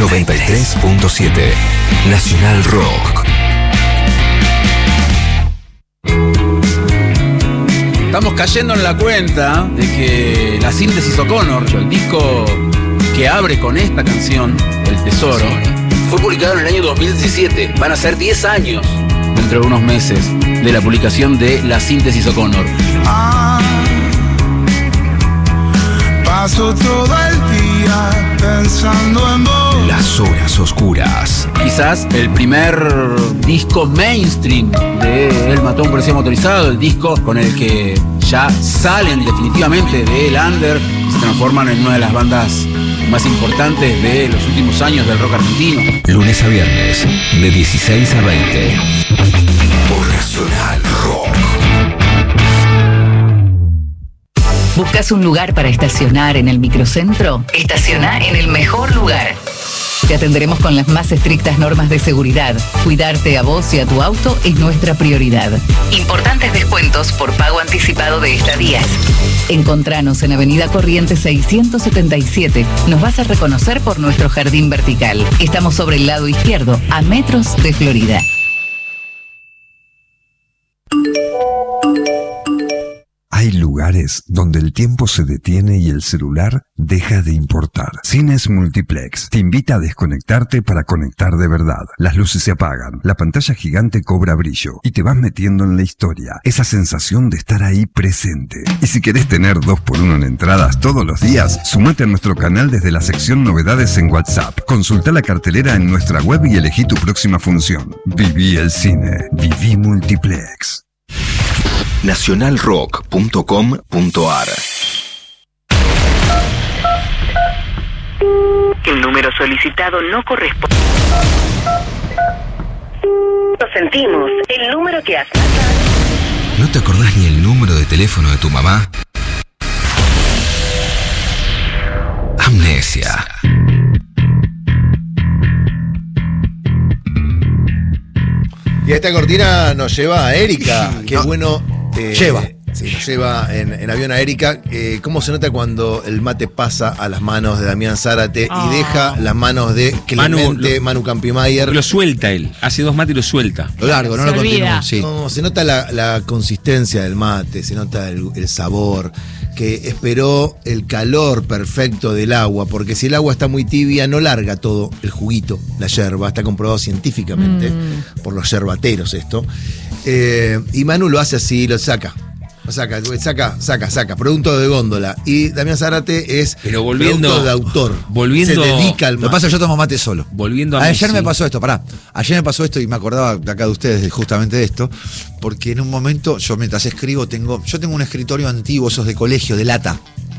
93.7 Nacional Rock. Estamos cayendo en la cuenta de que la síntesis O'Connor, el disco que abre con esta canción, El Tesoro, fue publicado en el año 2017. Van a ser 10 años, dentro de unos meses, de la publicación de la síntesis O'Connor. Paso todo el día pensando en vos. Las horas oscuras. Quizás el primer disco mainstream de Él mató a un policía motorizado, el disco con el que ya salen definitivamente del under y se transforman en una de las bandas más importantes de los últimos años del rock argentino. Lunes a viernes, de 16 a 20. Por Nacional Rock. ¿Buscas un lugar para estacionar en el microcentro? Estaciona en el mejor lugar. Te atenderemos con las más estrictas normas de seguridad. Cuidarte a vos y a tu auto es nuestra prioridad. Importantes descuentos por pago anticipado de estadías. Encontranos en Avenida Corrientes 677. Nos vas a reconocer por nuestro jardín vertical. Estamos sobre el lado izquierdo, a metros de Florida. Hay lugares donde el tiempo se detiene y el celular deja de importar. Cines Multiplex te invita a desconectarte para conectar de verdad. Las luces se apagan, la pantalla gigante cobra brillo y te vas metiendo en la historia. Esa sensación de estar ahí presente. Y si querés tener 2x1 en entradas todos los días, sumate a nuestro canal desde la sección Novedades en WhatsApp. Consulta la cartelera en nuestra web y elegí tu próxima función. Viví el cine. Viví Multiplex. nacionalrock.com.ar. El número solicitado no corresponde. Lo sentimos. El número que has... ¿No te acordás ni el número de teléfono de tu mamá? Amnesia. Y esta cortina nos lleva a Erika. Qué bueno. Lleva. Sí, nos lleva en avión a Erika. ¿Cómo se nota cuando el mate pasa a las manos de Damián Zárate y deja las manos de Clemente, Manu Campimayer? Lo suelta él. Hace 2 mates y lo suelta. Lo largo, no Se lo olvida. continúa. Sí. No, se nota la consistencia del mate, se nota el sabor, que esperó el calor perfecto del agua, porque si el agua está muy tibia no larga todo el juguito, la yerba, está comprobado científicamente por los yerbateros esto. Y Manu lo hace así, lo saca, producto de góndola. Y Damián Zárate es producto de autor. Se dedica al mate. Lo que pasa es que yo tomo mate solo. Volviendo a Ayer me pasó esto, Ayer me pasó esto y me acordaba de acá de ustedes justamente de esto, porque en un momento, yo mientras escribo, tengo un escritorio antiguo, esos de colegio, de lata,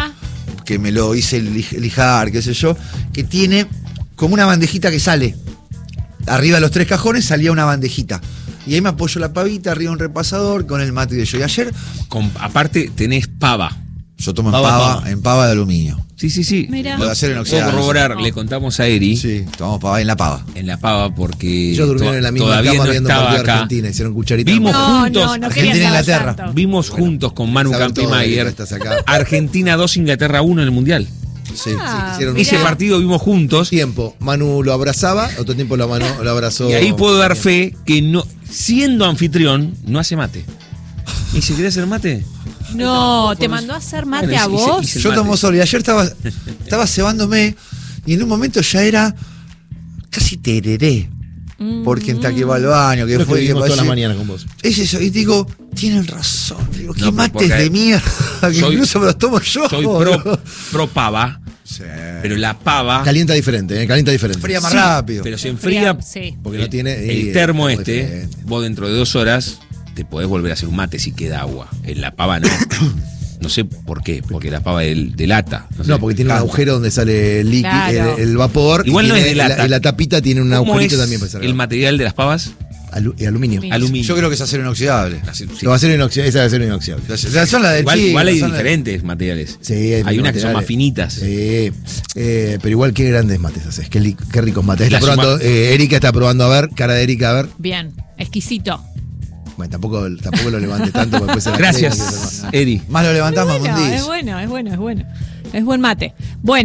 que me lo hice lijar, qué sé yo, que tiene como una bandejita que sale. Arriba de los 3 cajones salía una bandejita. Y ahí me apoyo la pavita, arriba un repasador con el mate de yo. Y ayer... aparte tenés pava. Yo tomo en pava de aluminio. Sí. Mira. Lo de acero inoxidable. Puedo corroborar, le contamos a Eri. Sí, tomamos pava en la pava. En la pava porque Ellos durmieron en la misma todavía cama no viendo estaba partido de acá. Argentina, hicieron cucharita. Vimos No, juntos no quería Argentina saber Inglaterra. tanto. Vimos juntos con Manu saben todo, Campimayer Erika, estás acá. Argentina 2, Inglaterra 1 en el Mundial. Sí, Ah, hicieron Ese mirá. partido vimos juntos. tiempo. Manu lo abrazaba, otro tiempo lo abrazó. Y ahí puedo dar fe que no, siendo anfitrión, no hace mate. ¿Y si querés hacer mate? No, te mandó a hacer mate Bueno, a vos. hice el Yo mate. tomo solo y ayer estaba cebándome y en un momento ya era casi tereré. Porque en que va al baño, que Lo fue que que vimos todas las pasé. mañanas con vos. Es eso, y digo, tienen razón. Digo, qué No, mates porque de mierda, que soy- incluso me los tomo yo. Soy pro pava, Sí. pero la pava Calienta diferente, calienta diferente. Fría más sí, rápido. pero se enfría Sí. Porque no tiene. el termo es este. diferente. Vos dentro de 2 horas te podés volver a hacer un mate si queda agua. En la pava no. No sé por qué, porque la pava de lata. sé. No, porque tiene un agujero donde sale el líquido, Claro. el vapor. Igual y no es tiene de lata. Y la tapita tiene un ¿Cómo agujerito es también para el material de las pavas? Aluminio. Aluminio. Yo creo que es acero inoxidable. Sí. Lo va a hacer inoxidable, esa va a ser inoxidable. Son las del Igual hay son las- diferentes materiales. Sí, hay unas que son materiales. más finitas. Sí, pero igual qué grandes mates haces, qué ricos mates. Está La probando, suma- Erika está probando, a ver, cara de Erika, a ver. Bien, exquisito. Bueno, tampoco lo levantes tanto porque después se la Gracias, Eri. Más lo levantamos Bueno, Mundis. es bueno. Es buen mate. Bueno,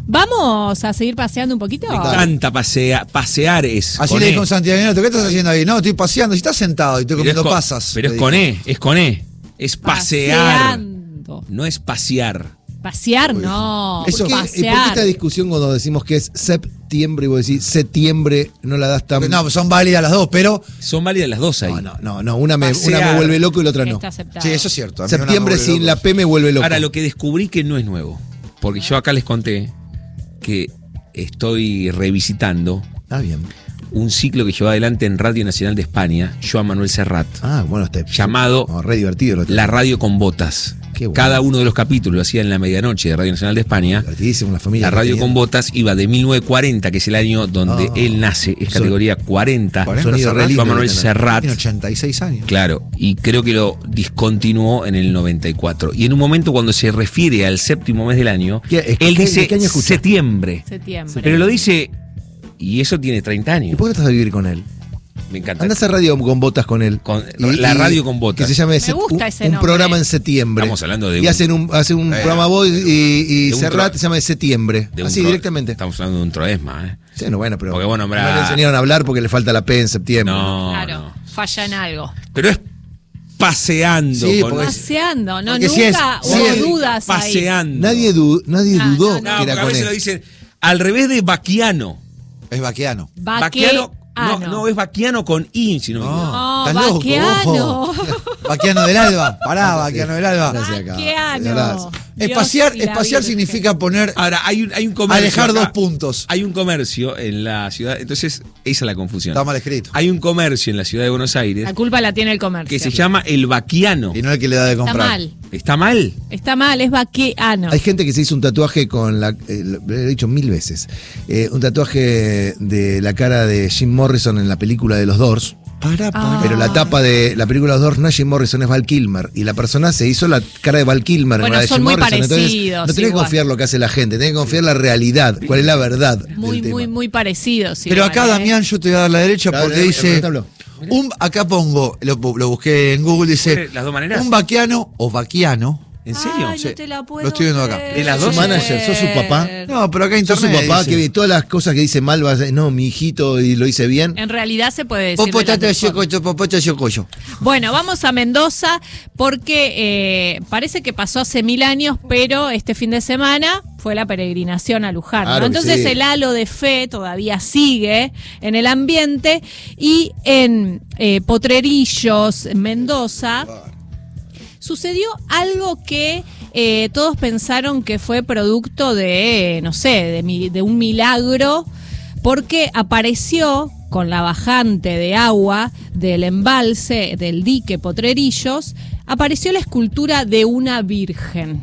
¿Vamos a seguir paseando un poquito? Me encanta pasear es. Así con le E. dijo un santiagueño, ¿qué estás haciendo ahí? No, estoy paseando. Si estás sentado y estoy Pero comiendo es con- pasas. Pero le es con dijo. E, es con E. Es pasear. Paseando. No es pasear. Pasear, no. ¿Y por qué pasear. esta discusión cuando decimos que es septiembre y vos decís septiembre, no la das tan... No, son válidas las dos, pero. Son válidas las dos ahí. No, una me Pasear. vuelve loco y la otra no. Está aceptado. Sí, eso es cierto. A mí una Septiembre me vuelve sin loco. la P me vuelve loco. Ahora, lo que descubrí que no es nuevo. Porque yo acá les conté que estoy revisitando Bien. un ciclo que llevó adelante en Radio Nacional de España, Joan Manuel Serrat, Bueno, llamado re divertido. La Radio con Botas. Qué bueno. Cada uno de los capítulos lo hacía en la medianoche de Radio Nacional de España. Divertidísimo, la familia. La que Radio tenía. con Botas iba de 1940, que es el año donde él nace, es categoría 40. Sonido re lindo Joan Manuel de tener. Serrat. Tiene 86 años. Claro, y creo que lo discontinuó en el 94. Y en un momento cuando se refiere al séptimo mes del año, él dice ¿de qué año escucha? septiembre. Septiembre. Pero lo dice, y eso tiene 30 ¿Y años. por qué estás a vivir con él? Me encanta. Anda a hacer radio con botas con él. La radio con botas. Que se llame Me gusta ese un nombre. programa en septiembre. Estamos hablando de Y hacen un programa vos y de un Serrat tro- se llama de septiembre. de un Así tro- directamente. Estamos hablando de un troesma, ¿eh? Sí, no, bueno, pero Porque vos no nombrás- le enseñaron a hablar porque le falta la P en septiembre. No, Claro, no. falla en algo. Pero es paseando. Sí, con- porque Paseando, no, porque nunca si es- hubo si es dudas ahí. paseando. Nadie dudó No, que porque era a con veces él. lo dicen al revés de vaquiano. Es vaquiano. Vaquiano. No, es vaquiano con I, si no me equivoco. No, Estás loco, vaquiano. Vaquiano del Alba. Pará, vaquiano del Alba. Gracias, acá. Vaquiano. Espaciar, Dios y la espaciar Virgen. significa poner. Ahora, hay un comercio. Alejar acá. 2 puntos. Hay un comercio en la ciudad. Entonces, esa es la confusión. Está mal escrito. Hay un comercio en la ciudad de Buenos Aires La culpa la tiene el comercio. que se llama El Vaquiano. Y no el que le da de Está comprar. mal. ¿Está mal? Está mal, es vaquiano. Hay gente que se hizo un tatuaje con lo he dicho 1000 veces. Un tatuaje de la cara de Jim Morrison en la película de los Doors. Pero la tapa de la película de los Doors no es Jim Morrison, es Val Kilmer. Y la persona se hizo la cara de Val Kilmer Bueno, en la de son Jim muy Morrison. Entonces, parecidos, no tenés que igual. confiar lo que hace la gente, tenés que confiar la realidad. ¿Cuál es la verdad? Muy, del muy, tema? muy parecidos. Pero igual, acá, Damián, yo te voy a dar la derecha Claro, porque el dice. tabló. Acá pongo, lo busqué en Google, dice. ¿Las dos maneras? Un vaquiano o vaquiano. ¿En serio? Ay, Sí. no te la puedo Lo estoy viendo acá. creer. ¿De las ¿Sos dos? su manager? ¿Sos su papá? No, pero acá ¿Sos internet. su papá dice. que todas las cosas que dice mal vas a decir, no, mi hijito, y lo hice bien? En realidad se puede decir. Popo de las te dos formas. popo te coyo. Bueno, vamos a Mendoza porque parece que pasó hace 1000 años, pero este fin de semana fue la peregrinación a Luján, ¿no? Claro que Entonces sí. el halo de fe todavía sigue en el ambiente y en Potrerillos, en Mendoza, sucedió algo que todos pensaron que fue producto de, no sé, de un milagro, porque apareció con la bajante de agua del embalse del dique Potrerillos, apareció la escultura de una virgen.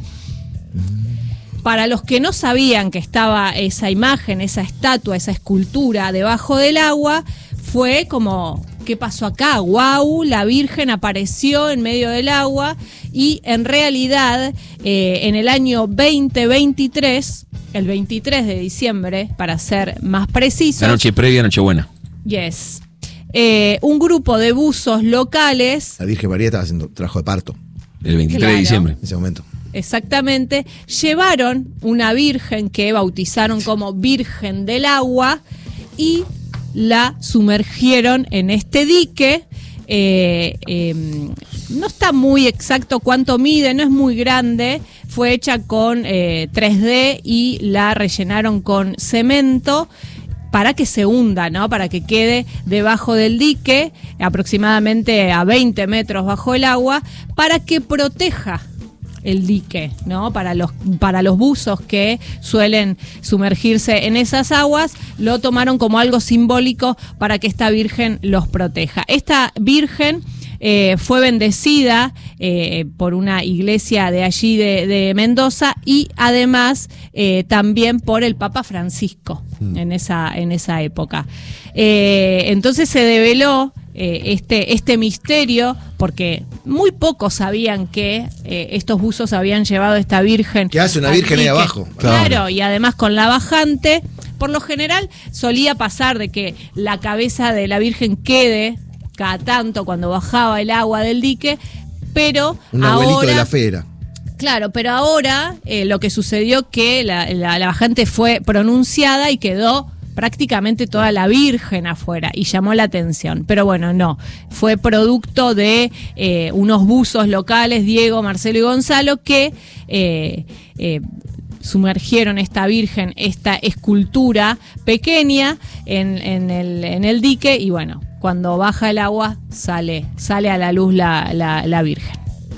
Para los que no sabían que estaba esa imagen, esa estatua, esa escultura debajo del agua, fue como, ¿qué pasó acá? ¡Guau! La Virgen apareció en medio del agua y en realidad en el año 2023, el 23 de diciembre, para ser más precisos, La noche previa a Nochebuena. yes, un grupo de buzos locales, La Virgen María estaba haciendo trabajo de parto El 23 Claro. de diciembre. en ese momento. exactamente, llevaron una virgen que bautizaron como Virgen del Agua y la sumergieron en este dique. No está muy exacto cuánto mide, no es muy grande, fue hecha con 3D y la rellenaron con cemento para que se hunda, ¿no? Para que quede debajo del dique, aproximadamente a 20 metros bajo el agua, para que proteja el dique, ¿no? Para los buzos que suelen sumergirse en esas aguas, lo tomaron como algo simbólico para que esta virgen los proteja. Esta virgen fue bendecida por una iglesia de allí de Mendoza y además también por el Papa Francisco en esa época. Entonces se develó este misterio porque muy pocos sabían que estos buzos habían llevado a esta virgen. ¿Qué hace una al virgen ahí dique. abajo? Claro, y además con la bajante, por lo general solía pasar de que la cabeza de la virgen quede cada tanto cuando bajaba el agua del dique, pero Un abuelito ahora, de la fe era. Claro, pero ahora lo que sucedió que la bajante fue pronunciada y quedó prácticamente toda la Virgen afuera y llamó la atención. Pero bueno, no, fue producto de unos buzos locales, Diego, Marcelo y Gonzalo, que sumergieron esta Virgen, esta escultura pequeña en el dique y bueno, cuando baja el agua sale a la luz la Virgen.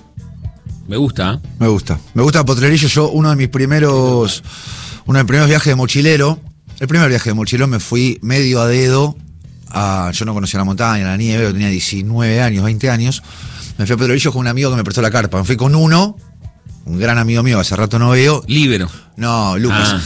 Me gusta. Me gusta Potrerillos. Yo, uno de mis primeros viajes de mochilero, el primer viaje de mochilero me fui medio a dedo. Yo no conocía la montaña, la nieve, yo tenía 19 años, 20 años. Me fui a Potrerillos con un amigo que me prestó la carpa. Me fui con un gran amigo mío, hace rato no veo. Líbero. No, Lucas.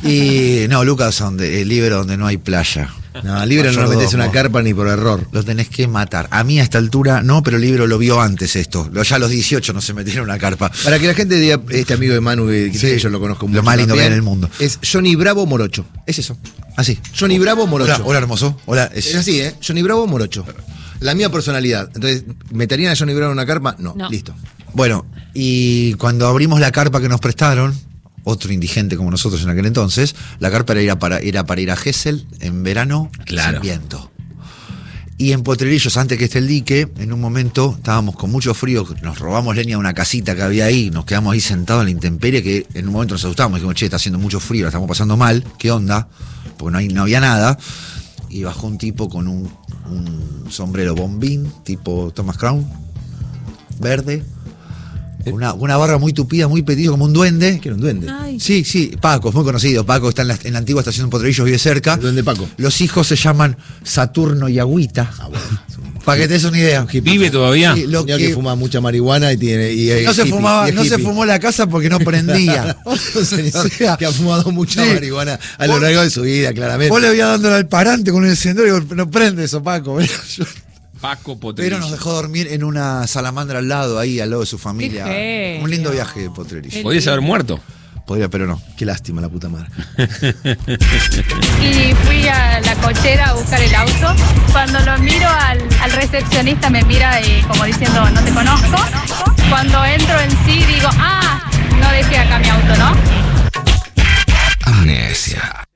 Lucas, el Líbero donde no hay playa. No, Libero no metes una carpa ni por error. Lo tenés que matar. A mí a esta altura no, pero Libero lo vio antes esto. Ya a los 18 no se metieron una carpa. Para que la gente diga, este amigo de Manu, que sí, yo lo conozco mucho. Lo más lindo que hay en el mundo. Es Johnny Bravo Morocho. Es eso. Así. Johnny Bravo Morocho. Hola hermoso. Hola. Es así, Johnny Bravo Morocho. La misma personalidad. Entonces, ¿meterían a Johnny Bravo en una carpa? No. Listo. Bueno, y cuando abrimos la carpa que nos prestaron, otro indigente como nosotros en aquel entonces, la carpa era para ir a Gesell en verano, claro, sin viento. Y en Potrerillos, antes que esté el dique, en un momento estábamos con mucho frío, nos robamos leña de una casita que había ahí, nos quedamos ahí sentados en la intemperie, que en un momento nos asustamos, dijimos, che, está haciendo mucho frío, la estamos pasando mal, ¿qué onda? Porque no había nada. Y bajó un tipo con un sombrero bombín, tipo Thomas Crown, verde. Una barra muy tupida, muy petido, como un duende. ¿Qué era un duende? Ay. Sí, Paco, es muy conocido. Paco está en la antigua estación de Potrerillos, vive cerca. ¿El duende Paco? Los hijos se llaman Saturno y Agüita. Para que te des una idea. ¿Vive todavía? Sí, que fuma mucha marihuana y no se fumó la casa porque no prendía. Un señor que ha fumado mucha marihuana a lo largo de su vida, claramente. Vos le había dándole al parante con el encendedor y digo, no prende eso, Paco. Paco Potrerillos. Pero nos dejó dormir en una salamandra al lado de su familia. Un lindo viaje de Potrerillos. ¿Podías haber muerto? Podría, pero no. Qué lástima, la puta madre. Y fui a la cochera a buscar el auto. Cuando lo miro al recepcionista me mira como diciendo, no te conozco. Cuando entro en sí digo, no dejé acá mi auto, ¿no? Amnesia.